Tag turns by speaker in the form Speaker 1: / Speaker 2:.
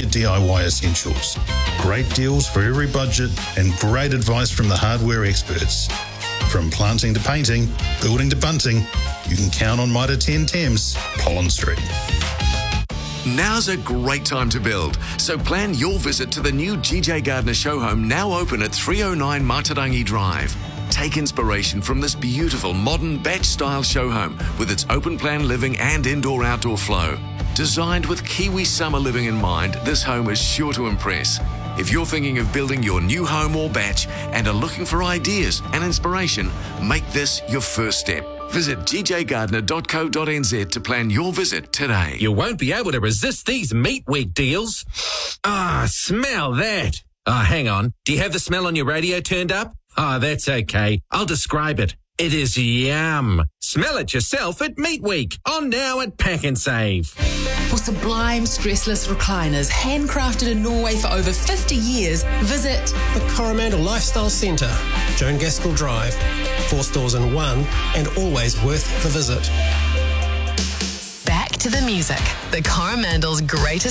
Speaker 1: DIY essentials. Great deals for every budget and great advice from the hardware experts. From planting to painting, building to bunting, you can count on Mitre 10 Thames, Pollen Street.
Speaker 2: Now's a great time to build, so plan your visit to the new GJ Gardner show home, now open at 309 Matarangi Drive. Take inspiration from this beautiful modern batch-style show home with its open-plan living and indoor-outdoor flow. Designed with Kiwi summer living in mind, this home is sure to impress. If you're thinking of building your new home or batch and are looking for ideas and inspiration, make this your first step. Visit gjgardner.co.nz to plan your visit today.
Speaker 3: You won't be able to resist these Meat Week deals. Smell that. Hang on. Do you have the smell on your radio turned up? That's okay. I'll describe it. It is yum. Smell it yourself at Meat Week. On now at Pack and Save.
Speaker 4: For sublime stressless recliners handcrafted in Norway for over 50 years, visit
Speaker 5: the Coromandel Lifestyle Centre, Joan Gaskell Drive. 4 stores in one and always worth the visit.
Speaker 6: Back to the music. The Coromandel's greatest